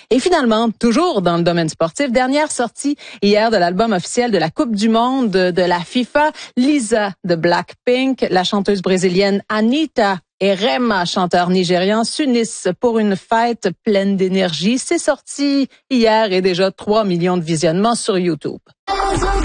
Et finalement, toujours dans le domaine sportif, dernière sortie hier de l'album officiel de la Coupe du monde de la FIFA, Lisa de Blackpink, la chanteuse brésilienne Anitta et Rema, chanteur nigérian, s'unissent pour une fête pleine d'énergie. C'est sorti hier et déjà 3 millions de visionnements sur YouTube.